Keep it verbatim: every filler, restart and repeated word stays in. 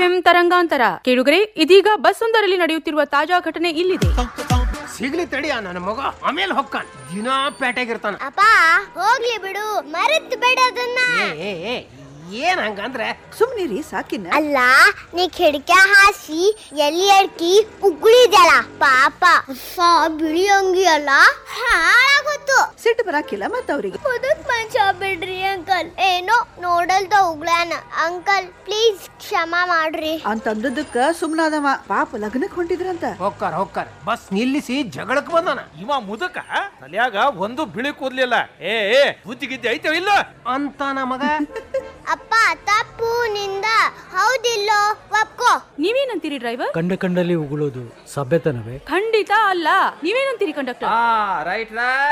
FM ತರಂಗಾಂತರ ಕೇಳುಗರೆ, ಇದೀಗ ಬಸ್ ಒಂದರಲ್ಲಿ ನಡೆಯುತ್ತಿರುವ ತಾಜಾ ಘಟನೆ ಇಲ್ಲಿದೆ. ಸಿಗ್ಲಿ ತಡಿಯ ನನ್ನ ಮಗ, ಆಮೇಲೆ ಹೊಕ್ಕಾನ ದಿನಾ ಪೇಟೆಗಿರ್ತಾನ. ಅಪ್ಪ ಹೋಗ್ಲಿ ಬಿಡು, ಮರೆತ್ ಬೇಡ ಅದನ್ನ. ಏನ್ ಹಂಗಂದ್ರೆ ಸುಮ್ನಿರಿ ಸಾಕಿನ. ಅಲ್ಲ, ನೀ ಕಿಡಕ್ಯಾ ಹಾಸಿ ಎಲ್ಲಿ ಅಡ್ಕಿ ಉಗುಳಿದ್ಯಲ್ಲ ಪಾಪ. ಹೊಸ ಬಿಳಿ ಅಂಗಿ ಅಲ್ಲ, ಹಾಳಾಗೋತು. ಸಿಟ್ಟು ಬರಾಕಿಲ್ಲ ಮತ್ತ ಅವ್ರಿಗೆ. ಮುದುಕ್ ಮನುಷ್ಯ ಬಿಡ್ರಿ ಅಂಕಲ್, ಏನೋ ನೋಡಲ್ದ ಉಗ್ಳಾನ. ಅಂಕಲ್ ಪ್ಲೀಸ್ ಕ್ಷಮಾ ಮಾಡ್ರಿ ಅಂತಂದದಕ್ಕ ಸುಮ್ನಾದವ. ಪಾಪ ಲಗ್ನಕ್ ಹೊಂಟಿದ್ರಂತ. ಹೊಕ್ಕಾರ ಹೊಕ್ಕಾರ ಬಸ್ ನಿಲ್ಲಿಸಿ ಜಗಳಕ್ ಬಂದಾನ. ಇವ ಮುದಕ ತಲ್ಯಾಗ ಒಂದು ಬಿಳಿ ಕೂದ್ಲಿಲ್ಲ. ಏ ಏ ಬುದ್ಧಿಗಿದ್ದೆ ಐತೆ ಇಲ್ಲ ಅಂತ ನಮಗ. ಅಪ್ಪ ತಪ್ಪು ನಿಂದ, ಹೌದಿಲ್ಲೋ ಒಪ್ಕೋ. ನೀವೇನಂತೀರಿ ಡ್ರೈವರ್? ಕಂಡ ಕಂಡಲ್ಲಿ ಉಗುಳೋದು ಸಭ್ಯತನವೇ? ಖಂಡಿತ ಅಲ್ಲ. ನೀವೇನಂತೀರಿ ಕಂಡಕ್ಟರ್? Right right